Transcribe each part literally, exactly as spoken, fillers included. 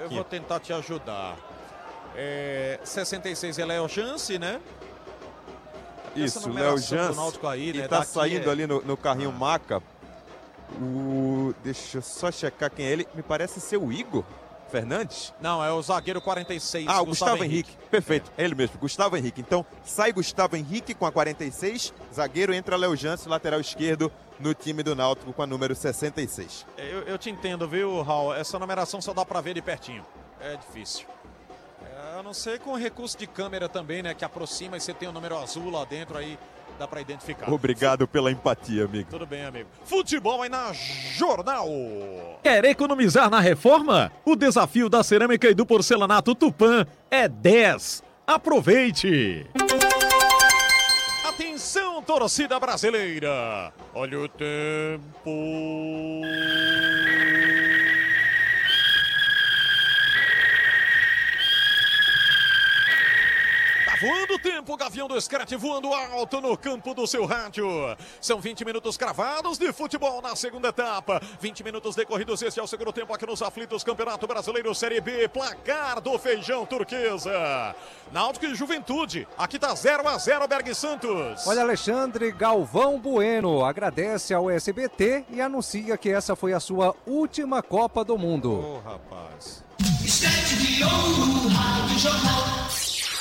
eu vou tentar te ajudar. É, sessenta e seis é Léo Jance, né? Isso, Léo Jance. Aí, né? E tá Daqui saindo é... ali no, no carrinho Maca. O... Deixa eu só checar quem é ele. Me parece ser o Igor Fernandes. Não, é o zagueiro quarenta e seis. Ah, o Gustavo, Gustavo Henrique. Henrique. Perfeito, é ele mesmo, Gustavo Henrique. Então, sai Gustavo Henrique com a quarenta e seis, zagueiro, entra Léo Jance, lateral esquerdo, no time do Náutico com a número sessenta e seis. Eu, eu te entendo, viu, Raul? Essa numeração só dá pra ver de pertinho. É difícil. É, a não ser com recurso de câmera também, né? Que aproxima e você tem o número azul lá dentro, aí dá pra identificar. Obrigado pela empatia, amigo. Tudo bem, amigo. Futebol aí na Jornal. Quer economizar na reforma? O desafio da cerâmica e do porcelanato Tupã é dez. Aproveite! Atenção, torcida brasileira. Olha o tempo. Voando o tempo, Gavião do Scratch voando alto no campo do seu rádio. São vinte minutos cravados de futebol na segunda etapa. vinte minutos decorridos, este é o segundo tempo aqui nos aflitos Campeonato Brasileiro Série B. Placar do Feijão Turquesa. Náutico e Juventude. Aqui tá zero a zero, Berg Santos. Olha, Alexandre, Galvão Bueno agradece ao S B T e anuncia que essa foi a sua última Copa do Mundo. Ô, oh, rapaz. Estante de ouro, Rádio Jornal.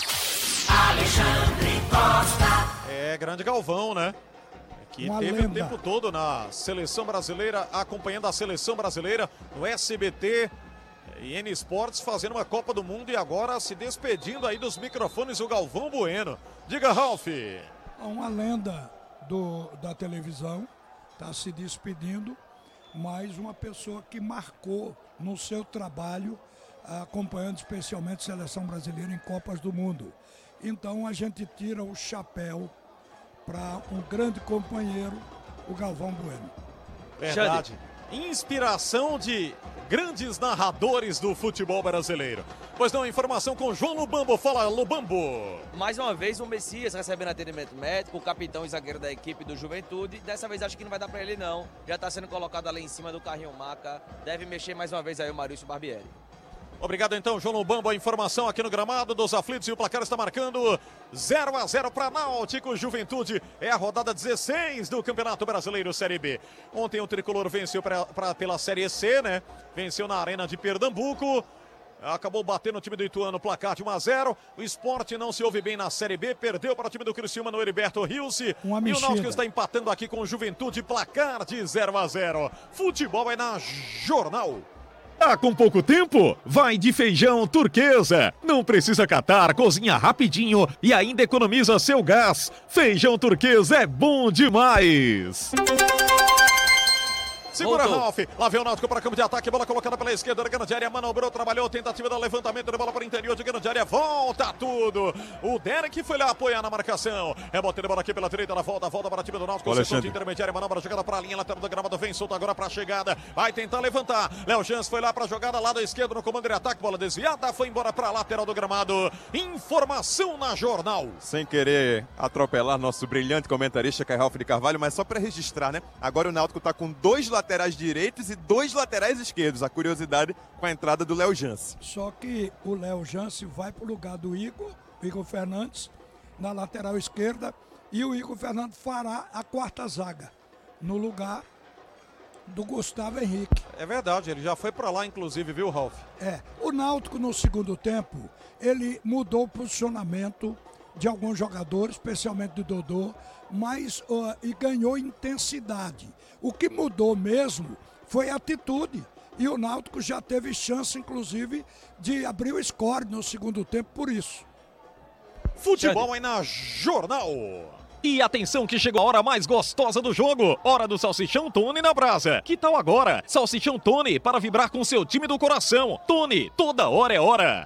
Alexandre Costa. É, grande Galvão, né? Que Uma teve lenda. o tempo todo na seleção brasileira, acompanhando a seleção brasileira no S B T e N Esportes, fazendo uma Copa do Mundo e agora se despedindo aí dos microfones o Galvão Bueno. Diga, Ralf. Uma lenda do, da televisão está se despedindo, mas uma pessoa que marcou no seu trabalho, acompanhando especialmente a seleção brasileira em Copas do Mundo. Então a gente tira o chapéu para um grande companheiro, o Galvão Bueno. Verdade. Inspiração de grandes narradores do futebol brasileiro. Pois não, informação com João Lubambo. Fala, Lubambo. Mais uma vez o Messias recebendo atendimento médico, o capitão e zagueiro da equipe do Juventude. Dessa vez acho que não vai dar para ele não. Já está sendo colocado ali em cima do carrinho Maca. Deve mexer mais uma vez aí o Maurício Barbieri. Obrigado então, João Lubambo, a informação aqui no gramado dos aflitos e o placar está marcando zero a zero para Náutico Juventude. É a rodada dezesseis do Campeonato Brasileiro Série B. Ontem o Tricolor venceu pra, pra, pela Série C, né? Venceu na Arena de Pernambuco. Acabou batendo o time do Ituano, placar de um a zero. O Sport não se ouve bem na Série B, perdeu para o time do Criciúma no Heriberto Rilse. E o Náutico está empatando aqui com o Juventude, placar de zero a zero. Futebol é na Jornal. Tá com pouco tempo? Vai de Feijão Turquesa. Não precisa catar, cozinha rapidinho e ainda economiza seu gás. Feijão Turquesa é bom demais. Segura, Voltou. Ralf. Lá vem o Náutico para campo de ataque. Bola colocada pela esquerda. Grande área. Manobrou, trabalhou. Tentativa do levantamento de bola para o interior de grande área. Volta tudo. O Derek foi lá apoiar na marcação. É botando a bola aqui pela direita. Na volta. Volta para o time do Náutico. Setor de intermediária. Manobra jogada para a linha lateral do gramado. Vem solto agora para a chegada. Vai tentar levantar. Léo Jans foi lá para a jogada. Lado esquerdo no comando de ataque. Bola desviada. Foi embora para a lateral do gramado. Informação na Jornal. Sem querer atropelar nosso brilhante comentarista, que é Ralf de Carvalho, mas só para registrar, né? Agora o Náutico está com dois laterais direitos e dois laterais esquerdos. A curiosidade com a entrada do Léo Jance. Só que o Léo Jance vai para o lugar do Igor, Igor Fernandes, na lateral esquerda, e o Igor Fernandes fará a quarta zaga, no lugar do Gustavo Henrique. É verdade, ele já foi para lá, inclusive, viu, Ralf? É, o Náutico no segundo tempo, ele mudou o posicionamento de alguns jogadores, especialmente do Dodô, mas uh, e ganhou intensidade. O que mudou mesmo foi a atitude. E o Náutico já teve chance, inclusive, de abrir o score no segundo tempo por isso. Futebol aí na Jornal. E atenção que chegou a hora mais gostosa do jogo. Hora do Salsichão Tony na brasa. Que tal agora? Salsichão Tony para vibrar com seu time do coração. Tony, toda hora é hora.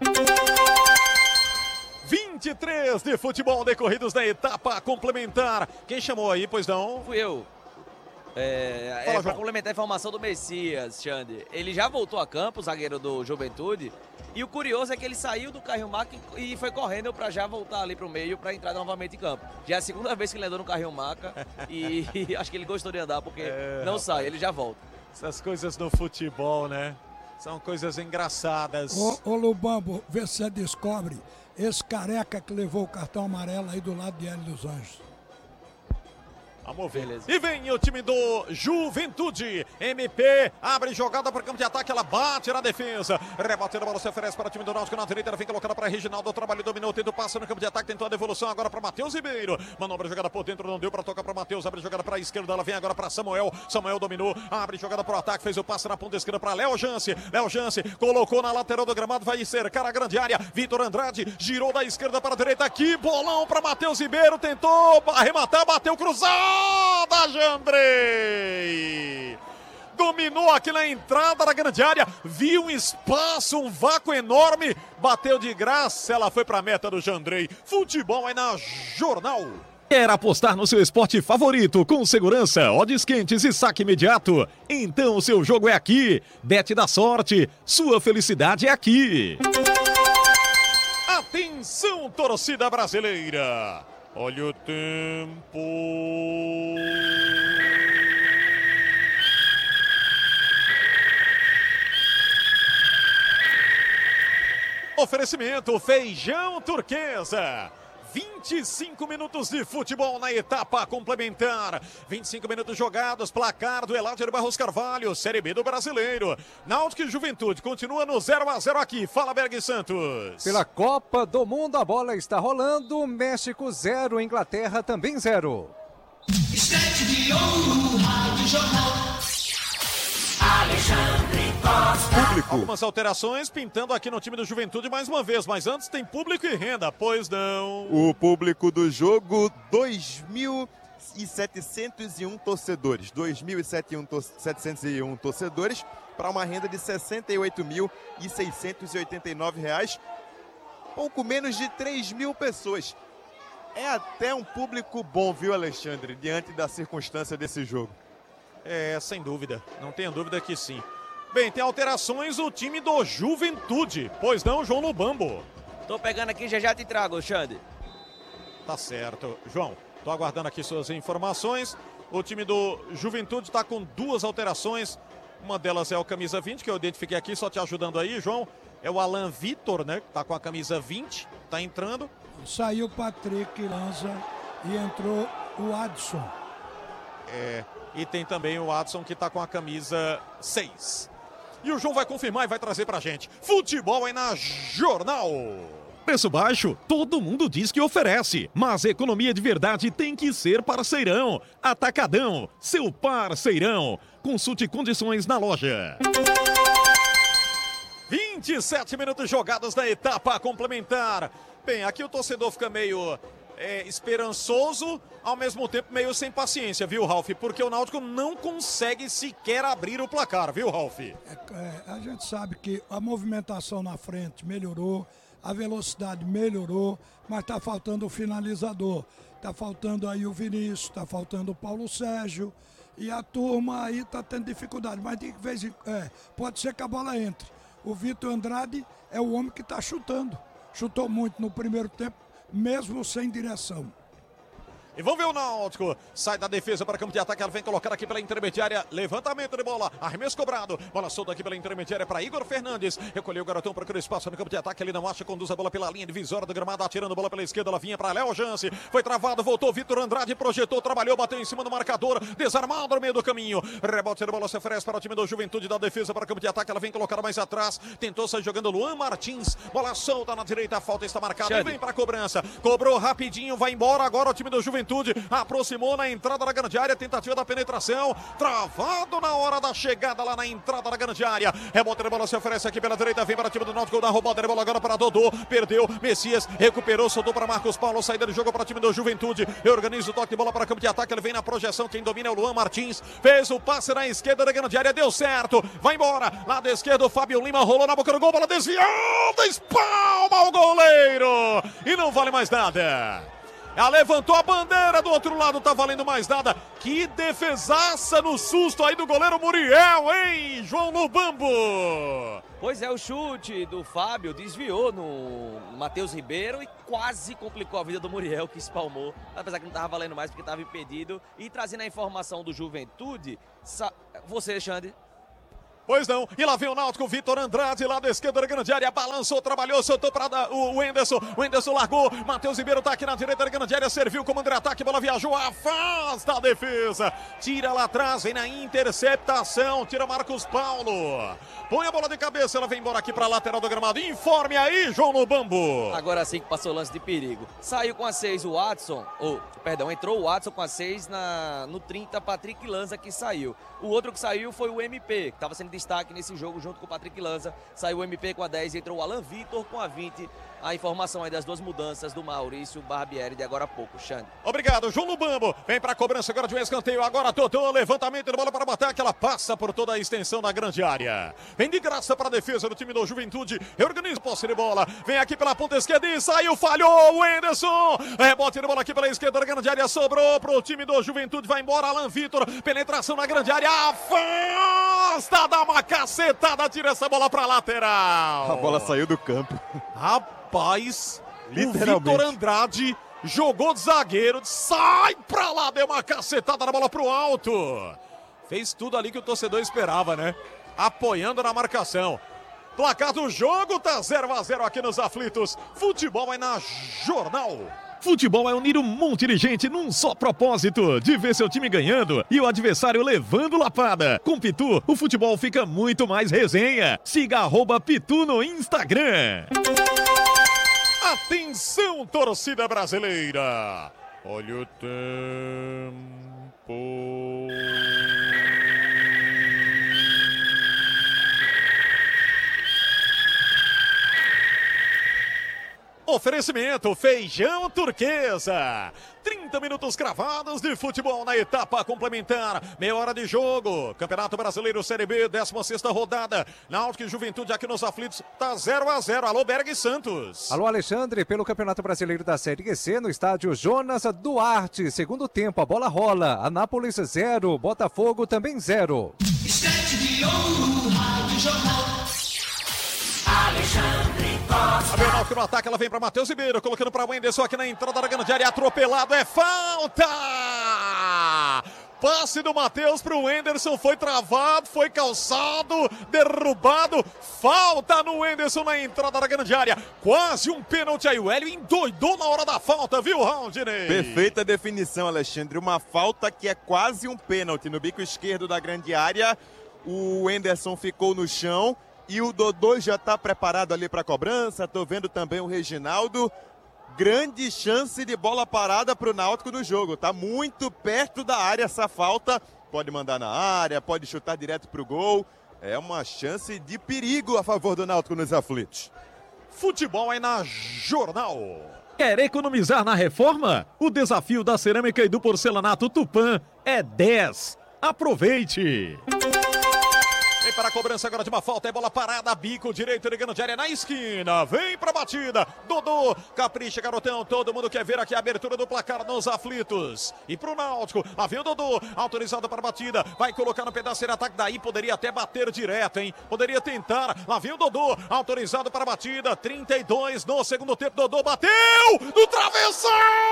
vinte e três de futebol decorridos da etapa complementar. Quem chamou aí, pois não? Fui eu. É, Fala, é para João. complementar a informação do Messias, Xande. Ele já voltou a campo, o zagueiro do Juventude. E o curioso é que ele saiu do carrinho Maca e foi correndo para já voltar ali pro meio para entrar novamente em campo. Já é a segunda vez que ele andou no carrinho Maca e, e acho que ele gostou de andar porque É, não rapaz. sai, ele já volta. Essas coisas no futebol, né? São coisas engraçadas. Ô, ô Lubambo, vê se você descobre esse careca que levou o cartão amarelo aí do lado de Hélio dos Anjos. Vamos ver. E vem o time do Juventude. M P abre jogada para campo de ataque. Ela bate na defesa. Rebatendo a bola, se oferece para o time do Náutico na direita. Ela vem colocada para Reginaldo. O trabalho dominou, tendo passo no campo de ataque. Tentou a devolução agora para Matheus Ribeiro. Manobra jogada por dentro, não deu para tocar para Matheus. Abre jogada para a esquerda. Ela vem agora para Samuel. Samuel dominou. Abre jogada para o ataque. Fez o passe na ponta esquerda para Léo Jance. Léo Jance colocou na lateral do gramado. Vai cercar a grande área. Vitor Andrade girou da esquerda para a direita. Aqui, bolão para Matheus Ribeiro. Tentou arrematar, bateu cruzada. Jandrei dominou aqui na entrada da grande área, viu um espaço, um vácuo enorme, bateu de graça, ela foi para a meta do Jandrei. Futebol é na Jornal. Quer apostar no seu esporte favorito com segurança, odds quentes e saque imediato? Então o seu jogo é aqui. Bet da sorte, sua felicidade é aqui. Atenção, torcida brasileira. Olha o tempo. Oferecimento Feijão Turquesa. vinte e cinco minutos de futebol na etapa complementar. vinte e cinco minutos jogados, placar do Eladio Barros Carvalho, Série B do Brasileiro. Náutico e Juventude continua no zero a zero aqui. Fala, Berg Santos. Pela Copa do Mundo, a bola está rolando. México zero, Inglaterra também zero. Estante de ouro, Rádio Jornal. Alexandre Costa. Público. Algumas alterações pintando aqui no time do Juventude mais uma vez, mas antes tem público e renda, pois não. O público do jogo, dois mil e setecentos e um torcedores. dois mil e setecentos e um torcedores para uma renda de sessenta e oito mil seiscentos e oitenta e nove reais. Pouco menos de três mil pessoas. É até um público bom, viu, Alexandre, diante da circunstância desse jogo. É, sem dúvida, não tenha dúvida que sim. Bem, tem alterações o time do Juventude, pois não, João Lubambo? Tô pegando aqui, já já te trago, Xande. Tá certo. João, tô aguardando aqui suas informações. O time do Juventude está com duas alterações. Uma delas é o camisa vinte, que eu identifiquei aqui, só te ajudando aí, João. É o Alan Vitor, né, que tá com a camisa vinte, tá entrando. Saiu o Patrick Lanza e entrou o Adson. É, e tem também o Adson que tá com a camisa seis. E o João vai confirmar e vai trazer pra gente. Futebol é na Jornal. Preço baixo, todo mundo diz que oferece, mas economia de verdade tem que ser parceirão. Atacadão, seu parceirão. Consulte condições na loja. vinte e sete minutos jogados na etapa complementar. Bem, aqui o torcedor fica meio é, esperançoso, ao mesmo tempo meio sem paciência, viu, Ralf? Porque o Náutico não consegue sequer abrir o placar, viu, Ralf? É, é, a gente sabe que a movimentação na frente melhorou, a velocidade melhorou, mas está faltando o finalizador. Está faltando aí o Vinícius, está faltando o Paulo Sérgio. E a turma aí está tendo dificuldade. Mas de vez em, é, pode ser que a bola entre. O Vitor Andrade é o homem que está chutando. Chutou muito no primeiro tempo, mesmo sem direção. E vamos ver o Náutico. Sai da defesa para campo de ataque. Ela vem colocar aqui pela intermediária. Levantamento de bola. Arremesso cobrado. Bola solta aqui pela intermediária para Igor Fernandes. Recolheu o garotão, procura espaço no campo de ataque. Ele não acha, conduz a bola pela linha divisória do gramado. Atirando a bola pela esquerda. Ela vinha para Léo Jance. Foi travado, voltou. Vitor Andrade projetou, trabalhou, bateu em cima do marcador. Desarmado no meio do caminho. Rebote de bola se oferece para o time do Juventude da defesa para campo de ataque. Ela vem colocada mais atrás. Tentou sair jogando Luan Martins. Bola solta na direita. A falta está marcada. E vem para a cobrança. Cobrou rapidinho. Vai embora agora o time do Juventude. Aproximou na entrada da grande área, tentativa da penetração, travado na hora da chegada lá na entrada da grande área. Rebote de bola se oferece aqui pela direita, vem para o time do Náutico, dá roubada de bola agora para Dodô, perdeu, Messias recuperou, soltou para Marcos Paulo, saída do jogo para o time do Juventude, organiza o toque de bola para campo de ataque, ele vem na projeção, quem domina é o Luan Martins, fez o passe na esquerda da grande área, deu certo, vai embora, lado esquerdo, Fábio Lima rolou na boca do gol, bola desviada, espalma o goleiro, e não vale mais nada. Ela levantou a bandeira, do outro lado tá valendo mais nada. Que defesaça no susto aí do goleiro Muriel, hein, João Lubambo? Pois é, o chute do Fábio desviou no Matheus Ribeiro e quase complicou a vida do Muriel, que espalmou. Apesar que não tava valendo mais porque estava impedido. E trazendo a informação do Juventude, você, Alexandre? Pois não, e lá vem o Náutico, Vitor Andrade, lá da esquerda da grande área, balançou, trabalhou, soltou para o Wenderson, o Wenderson largou, Matheus Ribeiro tá aqui na direita da grande área, serviu como contra-ataque, bola viajou, afasta a defesa, tira lá atrás, vem na interceptação, tira Marcos Paulo, põe a bola de cabeça, ela vem embora aqui para a lateral do gramado, informe aí, João Lobambo. Agora sim que passou o lance de perigo, saiu com a seis o Watson, ou, perdão, entrou o Watson com a seis na, no trinta, Patrick Lanza que saiu, o outro que saiu foi o M P, que estava sendo destaque nesse jogo junto com o Patrick Lanza, saiu o M P com a dez, entrou o Alan Vitor com a vinte, a informação aí das duas mudanças do Maurício Barbieri de agora a pouco, Xande. Obrigado, João Lubambo, vem para a cobrança agora de um escanteio, agora Totô, levantamento de bola para bater, que ela passa por toda a extensão da grande área, vem de graça para a defesa do time do Juventude, reorganiza a posse de bola, vem aqui pela ponta esquerda e saiu, falhou o Enderson, rebote de bola aqui pela esquerda da grande área, sobrou para o time do Juventude, vai embora Alan Vitor, penetração na grande área, afasta, dá uma cacetada, tira essa bola para lateral. A bola saiu do campo. Rapaz, o Vitor Andrade jogou de zagueiro, sai pra lá, deu uma cacetada na bola pro alto. Fez tudo ali que o torcedor esperava, né? Apoiando na marcação. Placar do jogo tá zero a zero aqui nos aflitos. Futebol é na Jornal. Futebol é unir um monte de gente num só propósito, de ver seu time ganhando e o adversário levando lapada. Com Pitu, o futebol fica muito mais resenha. Siga arroba Pitu no Instagram. Atenção, torcida brasileira. Olha o tempo. Oferecimento Feijão Turquesa. trinta minutos cravados de futebol na etapa complementar. Meia hora de jogo. Campeonato Brasileiro Série B, décima sexta rodada. Náutico e Juventude aqui nos aflitos. Tá zero a zero. Alô, Berg Santos. Alô, Alexandre. Pelo Campeonato Brasileiro da Série C, no estádio Jonas Duarte. Segundo tempo, a bola rola. Anápolis zero. Botafogo também zero. Estante de ouro, Rádio Jornal. Alexandre Costa. A Bernalco no ataque, ela vem para Matheus Ribeiro, colocando para Wenderson aqui na entrada da grande área, atropelado, é falta! Passe do Matheus para o Wenderson, foi travado, foi calçado, derrubado, falta no Wenderson na entrada da grande área, quase um pênalti aí, o Hélio endoidou na hora da falta, viu, Raundinei? Perfeita definição, Alexandre, uma falta que é quase um pênalti no bico esquerdo da grande área, o Wenderson ficou no chão, e o Dodô já está preparado ali para a cobrança. Estou vendo também o Reginaldo. Grande chance de bola parada para o Náutico no jogo. Está muito perto da área essa falta. Pode mandar na área, pode chutar direto para o gol. É uma chance de perigo a favor do Náutico nos aflitos. Futebol é na Jornal. Quer economizar na reforma? O desafio da cerâmica e do porcelanato Tupã é dez. Aproveite! Vem para a cobrança agora de uma falta, é bola parada, bico direito, ligando de área na esquina, vem para a batida, Dodô, capricha garotão, todo mundo quer ver aqui a abertura do placar nos aflitos, e para o Náutico, lá vem o Dodô, autorizado para a batida, vai colocar no pedaço de ataque, daí poderia até bater direto, hein, poderia tentar, lá vem o Dodô, autorizado para a batida, trinta e dois no segundo tempo, Dodô bateu, no travessão!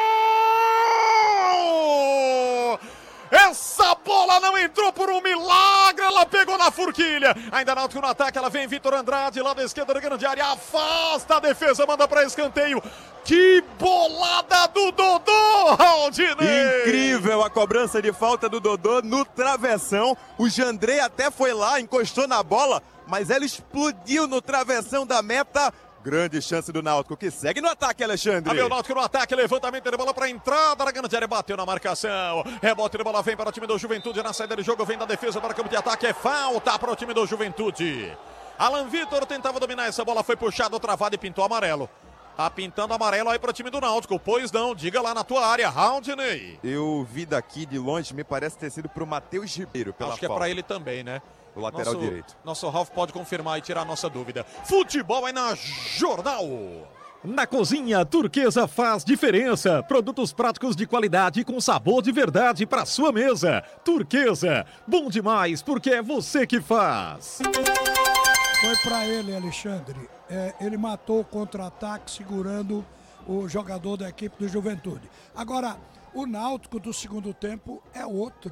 Essa bola não entrou por um milagre, ela pegou na forquilha. Ainda Náutico no ataque, ela vem Vitor Andrade, lá da esquerda da grande área, afasta a defesa, manda para escanteio. Que bolada do Dodô, Raundinei! Incrível a cobrança de falta do Dodô no travessão. O Jandrei até foi lá, encostou na bola, mas ela explodiu no travessão da meta. Grande chance do Náutico, que segue no ataque, Alexandre. A o Náutico no ataque, levantamento de bola para a entrada da grande área, bateu na marcação. Rebote de bola vem para o time do Juventude, na saída de jogo vem da defesa para o campo de ataque, é falta para o time do Juventude. Alan Vitor tentava dominar essa bola, foi puxado, travado e pintou amarelo. Tá pintando amarelo aí para o time do Náutico, pois não, diga lá na tua área, Raundinei. Eu vi daqui de longe, me parece ter sido para o Matheus Ribeiro pela Acho que falta. é para ele também, né? O lateral nosso, direito. Nosso Ralf pode confirmar e tirar a nossa dúvida. Futebol é na Jornal. Na cozinha, Turquesa faz diferença. Produtos práticos de qualidade com sabor de verdade para sua mesa. Turquesa, bom demais porque é você que faz. Foi para ele, Alexandre. É, ele matou o contra-ataque segurando o jogador da equipe do Juventude. Agora, o Náutico do segundo tempo é outro.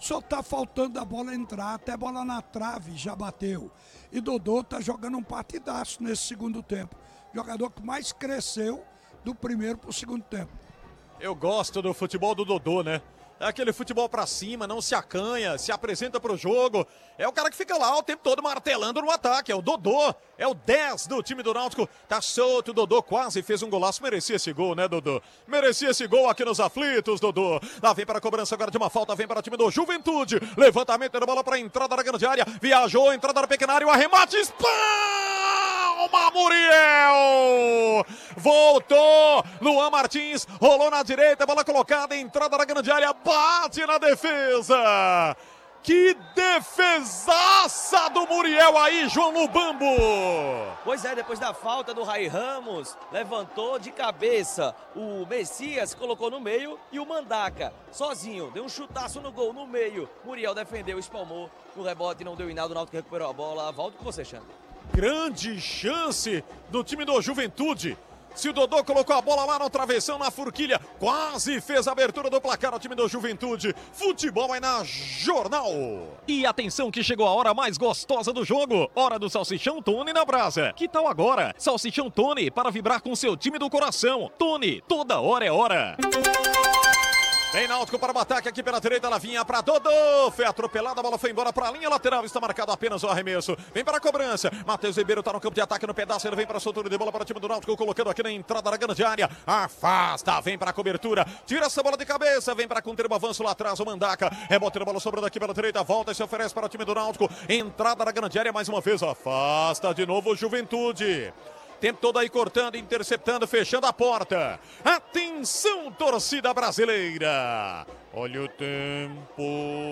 Só tá faltando a bola entrar, até bola na trave já bateu. E Dodô tá jogando um partidaço nesse segundo tempo. Jogador que mais cresceu do primeiro pro segundo tempo. Eu gosto do futebol do Dodô, né? É aquele futebol pra cima, não se acanha, se apresenta pro jogo. É o cara que fica lá o tempo todo martelando no ataque. É o Dodô, é o dez do time do Náutico. Tá solto, o Dodô quase fez um golaço. Merecia esse gol, né, Dodô? Merecia esse gol aqui nos aflitos, Dodô. Lá vem para a cobrança agora de uma falta, vem para o time do Juventude. Levantamento da bola pra entrada da grande área. Viajou, entrada da pequena área, o arremate, Palma, Muriel! Voltou, Luan Martins, rolou na direita, bola colocada, entrada da grande área, bate na defesa! Que defesaça do Muriel aí, João Lubambo! Pois é, depois da falta do Rai Ramos, levantou de cabeça o Messias, colocou no meio e o Mandaca, sozinho, deu um chutaço no gol no meio. Muriel defendeu, espalmou, no rebote não deu em nada, o Náutico recuperou a bola. Volto com você, Xande. Grande chance do time do Juventude. Se o Dodô colocou a bola lá no travessão, na forquilha, quase fez a abertura do placar ao time do Juventude. Futebol aí na Jornal. E atenção que chegou a hora mais gostosa do jogo. Hora do Salsichão Tony na brasa. Que tal agora? Salsichão Tony para vibrar com seu time do coração. Tony, toda hora é hora. Tem Náutico para o ataque aqui pela direita, ela vinha para Dodô, foi atropelada, a bola foi embora para a linha lateral, está marcado apenas o arremesso, vem para a cobrança, Matheus Ribeiro está no campo de ataque no pedaço, ele vem para a soltura de bola para o time do Náutico, colocando aqui na entrada da grande área, afasta, vem para a cobertura, tira essa bola de cabeça, vem para conter o avanço lá atrás, o Mandaca, rebote a bola sobrando aqui pela direita, volta e se oferece para o time do Náutico, entrada da grande área mais uma vez, afasta de novo o Juventude. Tempo todo aí cortando, interceptando, fechando a porta. Atenção, torcida brasileira. Olha o tempo.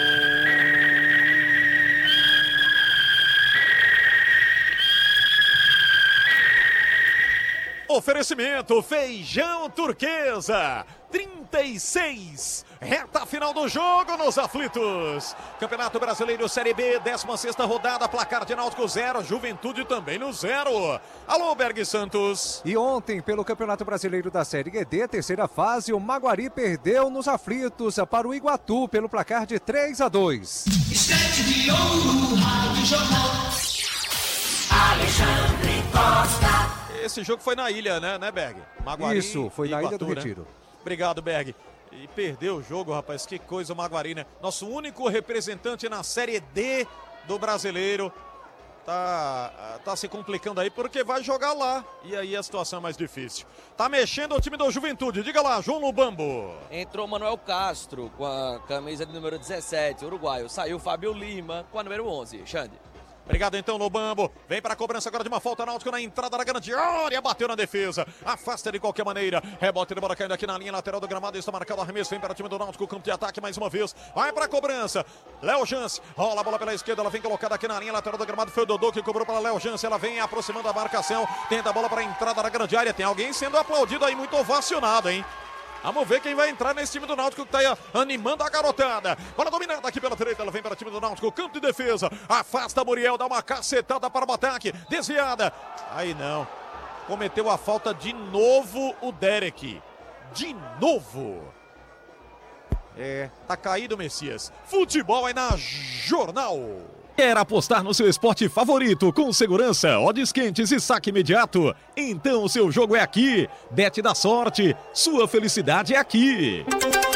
Oferecimento Feijão Turquesa. trinta e seis. Reta final do jogo nos aflitos. Campeonato Brasileiro Série B, décima sexta rodada, placar de Náutico zero, Juventude também no zero. Alô, Berg Santos. E ontem, pelo Campeonato Brasileiro da Série D, terceira fase, o Maguari perdeu nos aflitos para o Iguatu pelo placar de três a dois. Estante de ouro, Rádio Jornal. Alexandre Costa. Esse jogo foi na ilha, né, né, Berg? Maguari. Isso, foi na Iguatu, Ilha do né? Retiro. Obrigado, Berg. E perdeu o jogo, rapaz. Que coisa, o Maguari, né? Nosso único representante na Série D do Brasileiro. Tá, tá se complicando aí porque vai jogar lá. E aí a situação é mais difícil. Tá mexendo o time do Juventude. Diga lá, João Lubambo. Entrou Manuel Castro com a camisa de número dezessete, uruguaio. Saiu Fábio Lima com a número onze, Xande. Obrigado então, Lobambo. Vem para a cobrança agora de uma falta náutica na entrada da grande área. Bateu na defesa. Afasta de qualquer maneira. Rebote de bola caindo aqui na linha lateral do gramado. Está marcado o arremesso. Vem para o time do Náutico. Campo de ataque mais uma vez. Vai para a cobrança. Léo Jance. Rola a bola pela esquerda. Ela vem colocada aqui na linha lateral do gramado. Foi o Dodô que cobrou para Léo Jance. Ela vem aproximando a marcação. Tenta a bola para a entrada da grande área. Tem alguém sendo aplaudido aí, muito ovacionado, hein? Vamos ver quem vai entrar nesse time do Náutico que tá aí animando a garotada. Bola dominada aqui pela direita, ela vem para o time do Náutico, campo de defesa. Afasta Muriel, dá uma cacetada para o ataque. Desviada. Aí não. Cometeu a falta de novo o Derek. De novo. É, tá caído o Messias. Futebol aí na Jornal. Quer apostar no seu esporte favorito com segurança, odds quentes e saque imediato? Então o seu jogo é aqui. Bet da sorte, sua felicidade é aqui.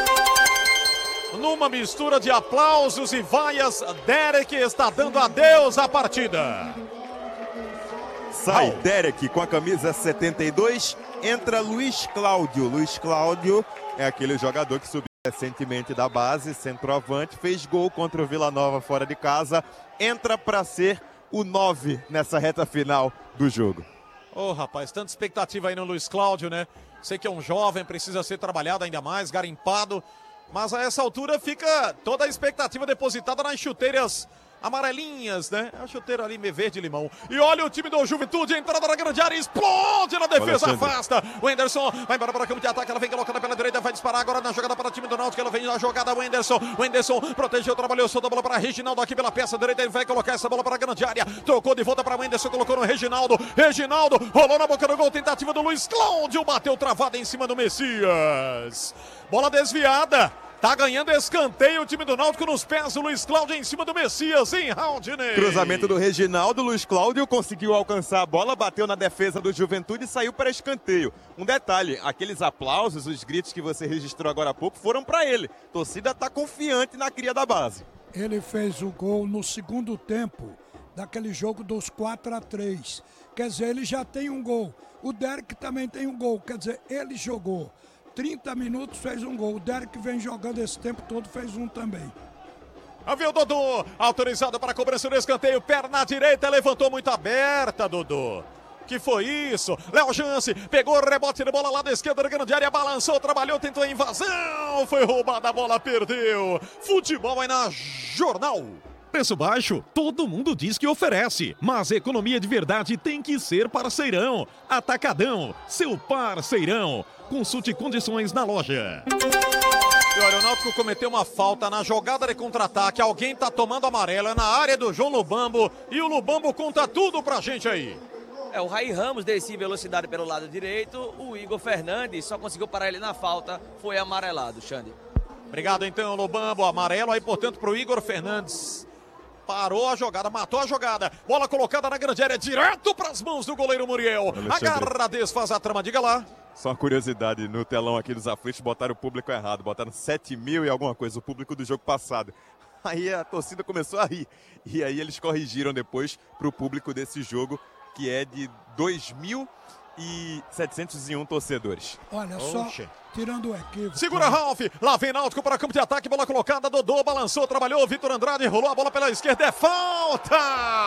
Numa mistura de aplausos e vaias, Derek está dando adeus à partida. Sai Derek com a camisa setenta e dois, entra Luiz Cláudio. Luiz Cláudio é aquele jogador que subiu recentemente da base, centroavante, fez gol contra o Vila Nova fora de casa, entra para ser o nove nessa reta final do jogo. Ô, oh, rapaz, tanta expectativa aí no Luiz Cláudio, né? Sei que é um jovem, precisa ser trabalhado ainda mais, garimpado, mas a essa altura fica toda a expectativa depositada nas chuteiras amarelinhas, né? É a chuteira ali, meio verde e limão. E olha o time do Juventude, entrada na grande área, explode na defesa, afasta. O Wenderson vai embora para o campo de ataque, ela vem colocando pela direita, vai disparar agora na jogada para o time do Náutico, ela vem na jogada, o Wenderson, o Wenderson protegeu, trabalhou, soltou a bola para Reginaldo aqui pela peça direita, ele vai colocar essa bola para a grande área, trocou de volta para o Wenderson, colocou no Reginaldo, Reginaldo, rolou na boca do gol, tentativa do Luiz Cláudio, bateu travada em cima do Messias. Bola desviada. Tá ganhando escanteio o time do Náutico nos pés do Luiz Cláudio em cima do Messias, hein, Raudinei? Cruzamento do Reginaldo, Luiz Cláudio conseguiu alcançar a bola, bateu na defesa do Juventude e saiu para escanteio. Um detalhe, aqueles aplausos, os gritos que você registrou agora há pouco foram para ele. A torcida tá confiante na cria da base. Ele fez o gol no segundo tempo daquele jogo dos quatro a três. Quer dizer, ele já tem um gol. O Derek também tem um gol. Quer dizer, ele jogou trinta minutos, fez um gol. O Derek vem jogando esse tempo todo, fez um também. Havia o Dodô, autorizado para a cobrança do escanteio, perna direita, levantou muito aberta, Dodô. Que foi isso? Léo Jance pegou o rebote de bola lá da esquerda da grande área, balançou, trabalhou, tentou a invasão, foi roubada a bola, perdeu. Futebol aí na Jornal. Preço baixo, todo mundo diz que oferece, mas economia de verdade tem que ser parceirão. Atacadão, seu parceirão. Consulte condições na loja. E olha, o Náutico cometeu uma falta na jogada de contra-ataque. Alguém tá tomando amarelo, é na área do João Lubambo. E o Lubambo conta tudo pra gente aí. É, o Raí Ramos descia em velocidade pelo lado direito. O Igor Fernandes só conseguiu parar ele na falta. Foi amarelado, Xande. Obrigado então, Lubambo. Amarelo aí, portanto, pro Igor Fernandes. Parou a jogada, matou a jogada. Bola colocada na grande área, direto para as mãos do goleiro Muriel. Agarra, desfaz a trama, diga lá. Só uma curiosidade, no telão aqui dos aflitos botaram o público errado. Botaram sete mil e alguma coisa, o público do jogo passado. Aí a torcida começou a rir. E aí eles corrigiram depois para o público desse jogo, que é de dois mil e setecentos e um torcedores. Olha só, tirando o equívoco. Segura, Ralf. Lá vem Náutico para campo de ataque. Bola colocada. Dodô balançou, trabalhou. Vitor Andrade rolou a bola pela esquerda. É falta!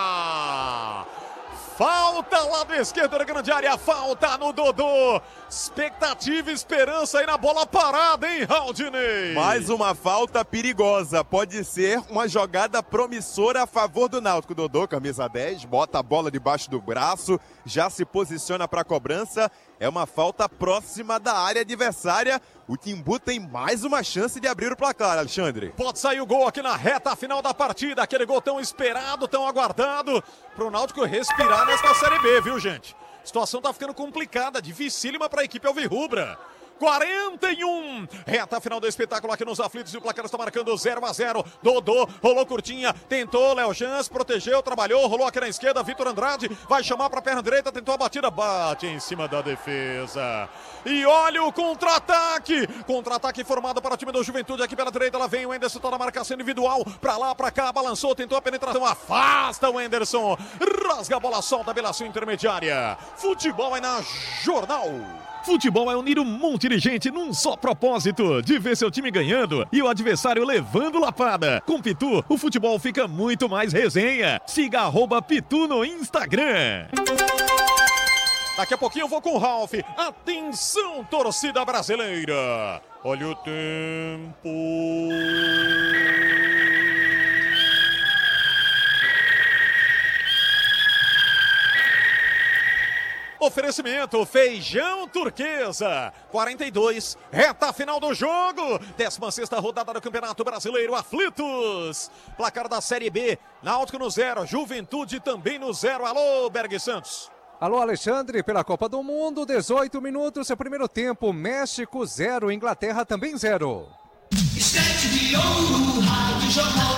Falta lá da esquerda da grande área. Falta no Dodô. Expectativa e esperança aí na bola parada, hein, Raudinei? Mais uma falta perigosa. Pode ser uma jogada promissora a favor do Náutico. Dodô, camisa dez, bota a bola debaixo do braço, já se posiciona para a cobrança. É uma falta próxima da área adversária. O Timbu tem mais uma chance de abrir o placar, Alexandre. Pode sair o gol aqui na reta final da partida. Aquele gol tão esperado, tão aguardado. Pro Náutico respirar nesta Série B, viu, gente? A situação tá ficando complicada, dificílima para a equipe alvirrubra. quarenta e um, reta final do espetáculo aqui nos aflitos e o placar está marcando zero a zero. Dodô, rolou curtinha, tentou, Léo Jans, protegeu, trabalhou, rolou aqui na esquerda, Vitor Andrade, vai chamar para a perna direita, tentou a batida, bate em cima da defesa. E olha o contra-ataque, contra-ataque formado para o time do Juventude aqui pela direita, lá vem o Enderson, tá na marcação individual, para lá, para cá, balançou, tentou a penetração, afasta o Enderson, rasga a bola, solta pela sua intermediária. Futebol é na Jornal. Futebol é unir um monte de gente num só propósito, de ver seu time ganhando e o adversário levando lapada. Com Pitu, o futebol fica muito mais resenha. Siga arroba Pitu no Instagram. Daqui a pouquinho eu vou com o Ralf. Atenção, torcida brasileira. Olha o tempo. Oferecimento Feijão Turquesa, quarenta e dois, reta final do jogo, décima sexta rodada do Campeonato Brasileiro, aflitos, placar da Série B, Náutico no zero, Juventude também no zero, alô Berg Santos. Alô Alexandre, pela Copa do Mundo, dezoito minutos, seu primeiro tempo, México zero, Inglaterra também zero. Estante de ouro, Rádio Jornal.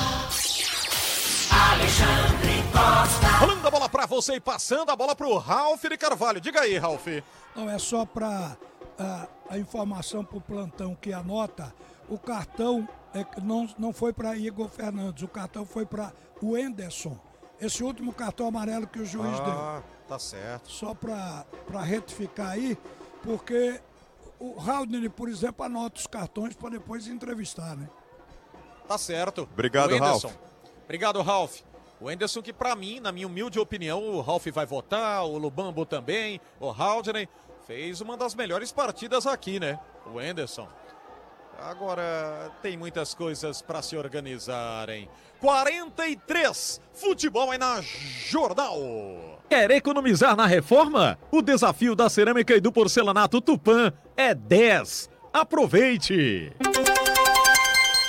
Alexandre Costa. Rolando a bola pra você e passando a bola pro Ralf de Carvalho. Diga aí, Ralf. Não, é só para a, a informação para o plantão que anota. O cartão é, não, não foi para Igor Fernandes, o cartão foi para o Enderson. Esse último cartão amarelo que o juiz ah, deu. Tá certo. Só para retificar aí, porque o Raudney, por exemplo, anota os cartões para depois entrevistar, né? Tá certo. Obrigado, Ralf. Obrigado, Ralf. O Enderson, que pra mim, na minha humilde opinião, o Ralf vai votar, o Lubambo também, o Raudney, fez uma das melhores partidas aqui, né? O Enderson. Agora, tem muitas coisas pra se organizarem. quarenta e três, futebol aí na Jornal. Quer economizar na reforma? O desafio da cerâmica e do porcelanato Tupã é dez. Aproveite!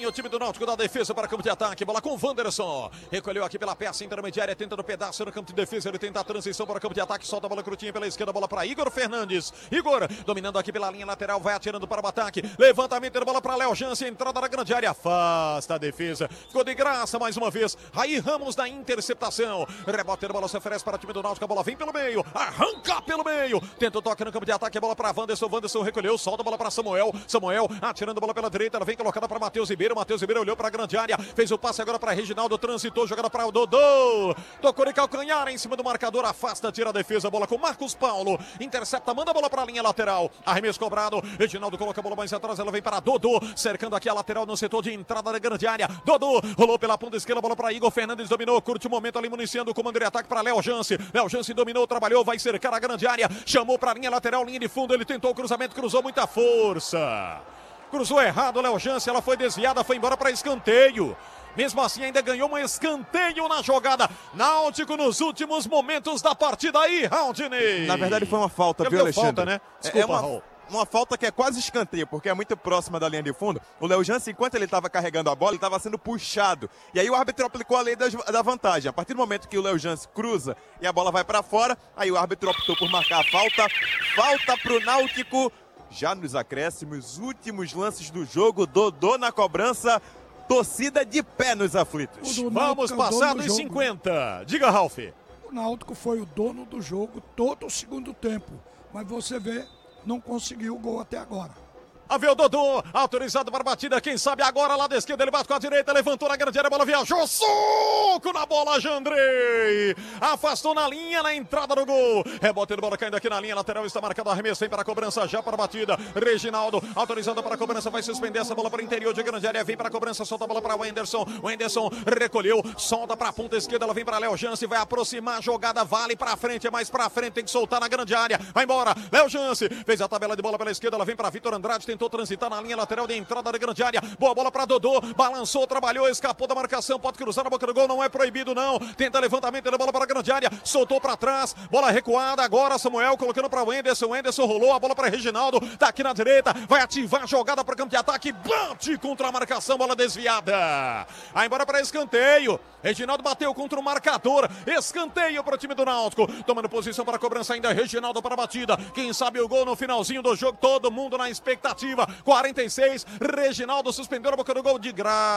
o time do Náutico da defesa para campo de ataque. Bola com o Wanderson. Recolheu aqui pela peça intermediária, tenta no pedaço no campo de defesa. Ele tenta a transição para o campo de ataque. Solta a bola curtinha pela esquerda. Bola para Igor Fernandes. Igor dominando aqui pela linha lateral. Vai atirando para o ataque. Levantamento da bola para Léo Jansen. Entrada na grande área. Afasta a defesa. Ficou de graça mais uma vez. Aí Ramos da interceptação. Rebote da bola se oferece para o time do Náutico. A bola vem pelo meio. Arranca pelo meio. Tenta o toque no campo de ataque. A bola para Wanderson. Wanderson recolheu. Solta a bola para Samuel. Samuel atirando a bola pela direita. Ela vem colocada para Matheus Ribeiro. Matheus Ribeiro olhou para a grande área. Fez o passe agora para Reginaldo. Transitou. Jogada para o Dodô. Tocou de calcanhar em cima do marcador. Afasta, tira a defesa. Bola com Marcos Paulo. Intercepta. Manda a bola para a linha lateral. Arremesso cobrado. Reginaldo coloca a bola mais atrás. Ela vem para Dodô. Cercando aqui a lateral no setor de entrada da grande área. Dodô rolou pela ponta esquerda. Bola para Igor Fernandes. Dominou. Curte o momento ali municiando o comando de ataque para Léo Jansen. Léo Jansen dominou. Trabalhou. Vai cercar a grande área. Chamou para a linha lateral. Linha de fundo. Ele tentou o cruzamento. Cruzou muita força. Cruzou errado, Léo Jansen, ela foi desviada, foi embora para escanteio. Mesmo assim, ainda ganhou um escanteio na jogada. Náutico nos últimos momentos da partida aí, Raudinei. Na verdade, foi uma falta, é viu, Alexandre? Falta, né? Desculpa, é uma, Raul. Uma falta que é quase escanteio, porque é muito próxima da linha de fundo. O Léo Jansen, enquanto ele estava carregando a bola, ele estava sendo puxado. E aí o árbitro aplicou a lei da, da vantagem. A partir do momento que o Léo Jansen cruza e a bola vai para fora, aí o árbitro optou por marcar a falta. Falta para o Náutico. Já nos acréscimos, últimos lances do jogo, Dodô na cobrança, torcida de pé nos aflitos. Vamos passar dos cinquenta. Diga, Ralf. O Náutico foi o dono do jogo todo o segundo tempo, mas você vê, não conseguiu o gol até agora. A ver o Dodô, autorizado para a batida, quem sabe agora lá da esquerda, ele bate com a direita, levantou na grande área, a bola viajou, soco na bola, Jandrei, afastou na linha, na entrada do gol, rebote de bola caindo aqui na linha lateral, está marcado o arremesso, vem para a cobrança, já para a batida, Reginaldo, autorizado para a cobrança, vai suspender essa bola para o interior de grande área, vem para a cobrança, solta a bola para o Wenderson, o Wenderson recolheu, solta para a ponta esquerda, ela vem para Léo Jansen, vai aproximar a jogada, vale para frente, é mais para frente, tem que soltar na grande área, vai embora, Léo Jansen, fez a tabela de bola pela esquerda, ela vem para Vitor Andrade, tem tentou transitar na linha lateral de entrada da grande área. Boa bola para Dodô. Balançou, trabalhou, escapou da marcação. Pode cruzar na boca do gol, não é proibido não. Tenta levantamento da bola para a grande área. Soltou para trás. Bola recuada. Agora Samuel colocando para o Wenderson. O Wenderson rolou a bola para Reginaldo. Tá aqui na direita. Vai ativar a jogada para o campo de ataque. Bate contra a marcação. Bola desviada. Vai embora para escanteio. Reginaldo bateu contra o marcador. Escanteio para o time do Náutico. Tomando posição para a cobrança ainda. Reginaldo para a batida. Quem sabe o gol no finalzinho do jogo. Todo mundo na expectativa. quarenta e seis. Reginaldo suspendeu a boca do gol de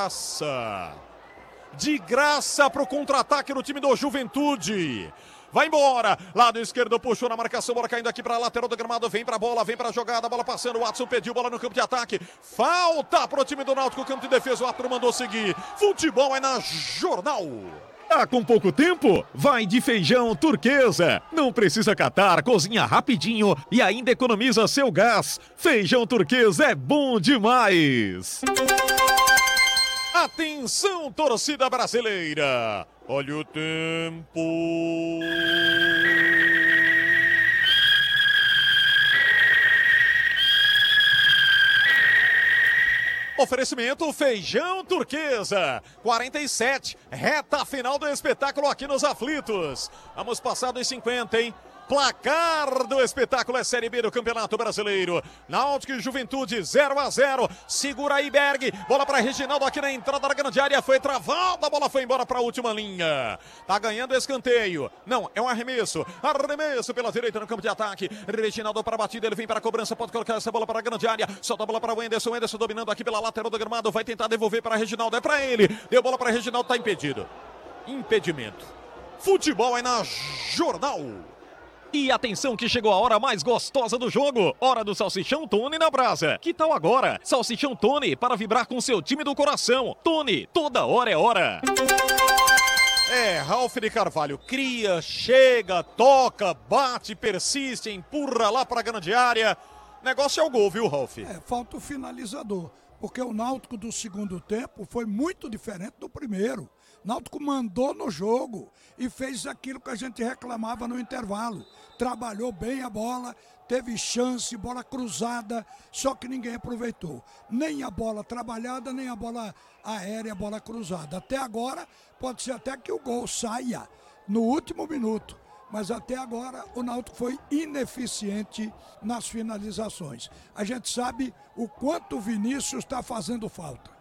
graça. De graça para o contra-ataque do time do Juventude. Vai embora, lado esquerdo puxou na marcação, bola caindo aqui para a lateral do gramado, vem para a bola, vem para a jogada, bola passando, o Watson pediu bola no campo de ataque, falta para o time do Náutico, campo de defesa, o Watson mandou seguir, futebol é na Jornal. Tá com pouco tempo? Vai de Feijão Turquesa. Não precisa catar, cozinha rapidinho e ainda economiza seu gás. Feijão Turquesa é bom demais. Atenção, torcida brasileira. Olha o tempo. Oferecimento Feijão Turquesa, quarenta e sete, reta final do espetáculo aqui nos Aflitos. Vamos passar dos cinquenta, hein? Placar do espetáculo é Série B do Campeonato Brasileiro. Náutico e Juventude zero a zero. Segura aí Berg. Bola para Reginaldo aqui na entrada da grande área. Foi travada. A bola foi embora para a última linha. Tá ganhando escanteio. Não, é um arremesso. Arremesso pela direita no campo de ataque. Reginaldo para a batida. Ele vem para a cobrança. Pode colocar essa bola para a grande área. Solta a bola para o Wenderson. O Wenderson dominando aqui pela lateral do gramado. Vai tentar devolver para Reginaldo. É para ele. Deu bola para Reginaldo. Tá impedido. Impedimento. Futebol é na Jornal. E atenção que chegou a hora mais gostosa do jogo. Hora do Salsichão Tony na brasa. Que tal agora? Salsichão Tony para vibrar com seu time do coração. Tony, toda hora é hora. É, Ralf de Carvalho cria, chega, toca, bate, persiste, empurra lá para a grande área. Negócio é o gol, viu, Ralf? É, falta o finalizador. Porque o Náutico do segundo tempo foi muito diferente do primeiro. Náutico mandou no jogo e fez aquilo que a gente reclamava no intervalo. Trabalhou bem a bola, teve chance, bola cruzada, só que ninguém aproveitou. Nem a bola trabalhada, nem a bola aérea, bola cruzada. Até agora, pode ser até que o gol saia no último minuto. Mas até agora o Náutico foi ineficiente nas finalizações. A gente sabe o quanto o Vinícius está fazendo falta.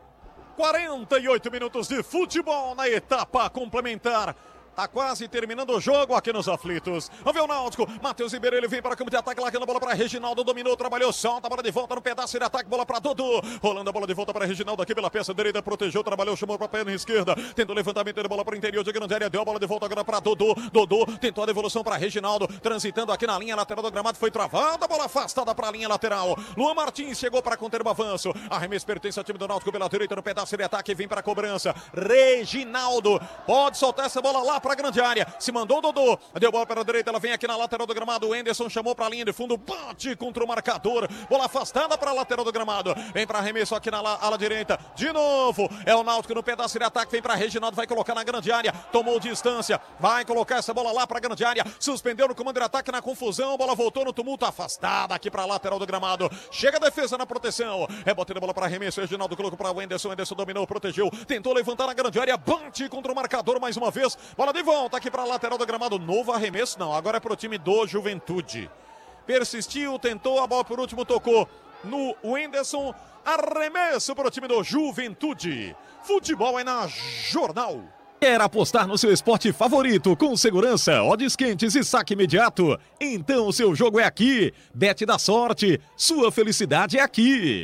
quarenta e oito minutos de futebol na etapa complementar. Tá quase terminando o jogo aqui nos aflitos. Vamos ver o Náutico. Matheus Ribeiro, ele vem para o campo de ataque, largando a bola para Reginaldo. Dominou, trabalhou, solta a bola de volta no pedaço de ataque. Bola para Dodô. Rolando a bola de volta para Reginaldo aqui pela peça direita. Protegeu, trabalhou, chamou para a perna esquerda. Tentou levantamento de bola para o interior de grande área. Deu a bola de volta agora para Dodô. Dodô tentou a devolução para Reginaldo. Transitando aqui na linha lateral do gramado. Foi travada. A bola afastada para a linha lateral. Luan Martins chegou para conter o avanço. Arremesso pertence ao time do Náutico pela direita no pedaço de ataque. Vem para a cobrança. Reginaldo pode soltar essa bola lá para a grande área. Se mandou o Dodô, deu bola para a direita, ela vem aqui na lateral do gramado, o Enderson chamou para a linha de fundo, bate contra o marcador, bola afastada para a lateral do gramado, vem para arremesso aqui na ala direita, de novo, é o Náutico no pedaço de ataque, vem para Reginaldo, vai colocar na grande área, tomou distância, vai colocar essa bola lá para a grande área, suspendeu no comando de ataque, na confusão, bola voltou no tumulto, afastada aqui para a lateral do gramado, chega a defesa na proteção, é botando a bola para arremesso, Reginaldo colocou para o Enderson, Enderson dominou, protegeu, tentou levantar na grande área, bate contra o marcador mais uma vez, bola de volta aqui para a lateral do gramado, novo arremesso, não, agora é para o time do Juventude. Persistiu, tentou, a bola por último tocou no Wenderson, arremesso para o time do Juventude. Futebol é na Jornal. Quer apostar no seu esporte favorito com segurança, odds quentes e saque imediato? Então o seu jogo é aqui. Bet da sorte, sua felicidade é aqui.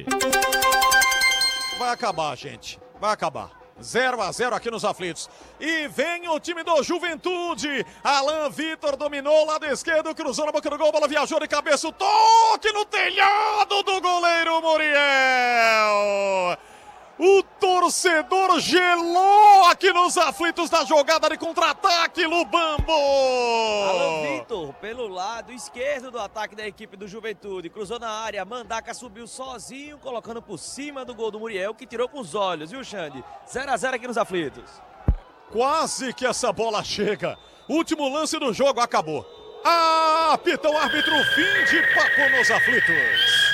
Vai acabar, gente, vai acabar. zero a zero aqui nos aflitos. E vem o time do Juventude. Alan Vitor dominou, lado esquerdo, cruzou na boca do gol, bola viajou de cabeça, o toque no telhado do goleiro Muriel. O torcedor gelou aqui nos aflitos da jogada de contra-ataque, Lubambo. Alan Vitor, pelo lado esquerdo do ataque da equipe do Juventude, cruzou na área, Mandaca subiu sozinho, colocando por cima do gol do Muriel, que tirou com os olhos, viu, Xande? zero a zero aqui nos aflitos. Quase que essa bola chega. Último lance do jogo, acabou. Ah, apita o árbitro, fim de papo nos aflitos.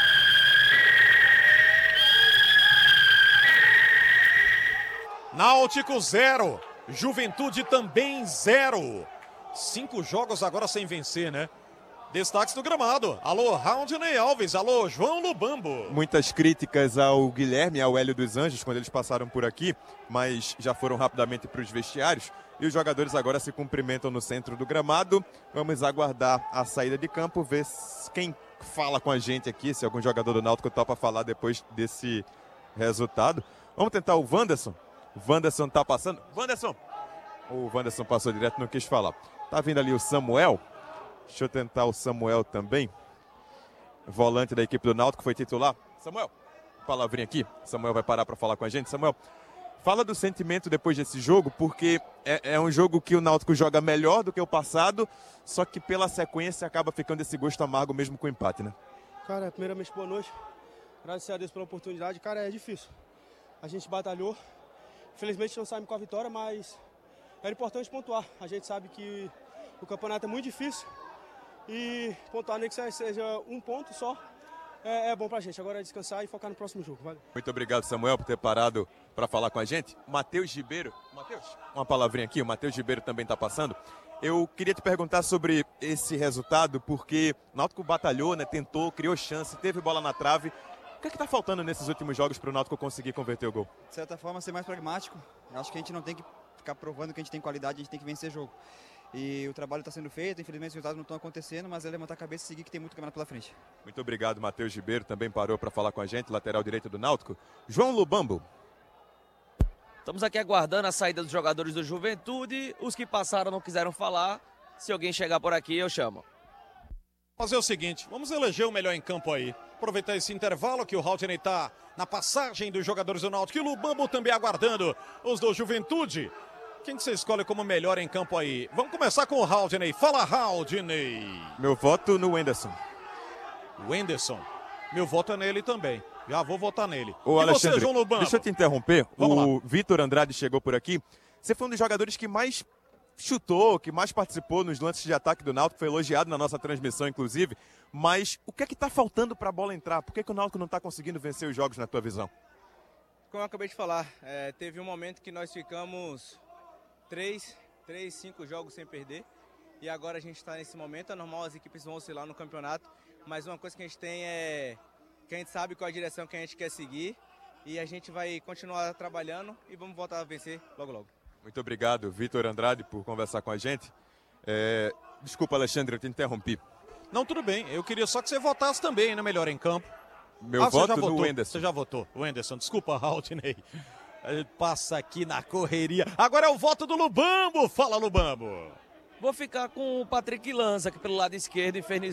Náutico zero, Juventude também zero. Cinco jogos agora sem vencer, né? Destaques do gramado. Alô, Raundney Alves. Alô, João Lubambo. Muitas críticas ao Guilherme e ao Hélio dos Anjos quando eles passaram por aqui, mas já foram rapidamente para os vestiários. E os jogadores agora se cumprimentam no centro do gramado. Vamos aguardar a saída de campo, ver quem fala com a gente aqui, se algum jogador do Náutico topa falar depois desse resultado. Vamos tentar o Wanderson. O Wanderson tá passando. Wanderson! O Wanderson passou direto, não quis falar. Tá vindo ali o Samuel. Deixa eu tentar o Samuel também. Volante da equipe do Náutico, foi titular. Samuel, palavrinha aqui. Samuel vai parar para falar com a gente. Samuel, fala do sentimento depois desse jogo, porque é, é um jogo que o Náutico joga melhor do que o passado, só que pela sequência acaba ficando esse gosto amargo mesmo com o empate, né? Cara, primeiramente, boa noite. Agradecer a Deus pela oportunidade. Cara, é difícil. A gente batalhou. Infelizmente não saímos com a vitória, mas era importante pontuar. A gente sabe que o campeonato é muito difícil e pontuar nem que seja um ponto só é, é bom pra gente. Agora é descansar e focar no próximo jogo. Valeu. Muito obrigado, Samuel, por ter parado para falar com a gente. Matheus Ribeiro, Matheus, uma palavrinha aqui, o Matheus Ribeiro também está passando. Eu queria te perguntar sobre esse resultado, porque o Náutico batalhou, né, tentou, criou chance, teve bola na trave. O que é que está faltando nesses últimos jogos para o Náutico conseguir converter o gol? De certa forma, ser mais pragmático. Eu acho que a gente não tem que ficar provando que a gente tem qualidade, a gente tem que vencer jogo. E o trabalho está sendo feito, infelizmente os resultados não estão acontecendo, mas é levantar a cabeça e seguir que tem muito campeonato pela frente. Muito obrigado, Matheus Ribeiro, também parou para falar com a gente, lateral direito do Náutico. João Lubambo. Estamos aqui aguardando a saída dos jogadores do Juventude. Os que passaram não quiseram falar. Se alguém chegar por aqui, eu chamo. Fazer o seguinte, vamos eleger o melhor em campo aí. Aproveitar esse intervalo que o Raundney está na passagem dos jogadores do Náutico e o Lubambo também aguardando os do Juventude. Quem que você escolhe como melhor em campo aí? Vamos começar com o Raundney. Fala, Raundney. Meu voto no Wenderson. Wenderson. Meu voto é nele também. Já vou votar nele. Ô, e Alexandre, você, João Lubambo? Deixa eu te interromper. Vamos o lá. Vitor Andrade chegou por aqui. Você foi um dos jogadores que mais chutou, que mais participou nos lances de ataque do Náutico, foi elogiado na nossa transmissão, inclusive. Mas o que é que está faltando para a bola entrar? Por que, que o Náutico não está conseguindo vencer os jogos na tua visão? Como eu acabei de falar, é, teve um momento que nós ficamos três, três, cinco jogos sem perder. E agora a gente está nesse momento, é normal, as equipes vão oscilar no campeonato. Mas uma coisa que a gente tem é que a gente sabe qual a direção que a gente quer seguir. e a gente vai continuar trabalhando e vamos voltar a vencer logo logo. Muito obrigado, Vitor Andrade, por conversar com a gente. É... Desculpa, Alexandre, eu te interrompi. Não, tudo bem. Eu queria só que você votasse também, né? Melhor em campo. Meu ah, voto já votou. no Wenderson. Você já votou. O Wenderson, desculpa, Aldinei. Ele passa aqui na correria. Agora é o voto do Lubambo. Fala, Lubambo. Vou ficar com o Patrick Lanza, que pelo lado esquerdo infernizou